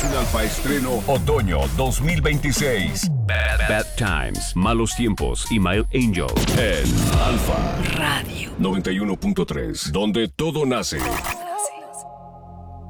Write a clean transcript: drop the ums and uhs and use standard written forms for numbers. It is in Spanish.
es un Alfa estreno otoño 2026. Bad Times, Malos Tiempos y Mild Angel en Alfa Radio 91.3, donde todo nace.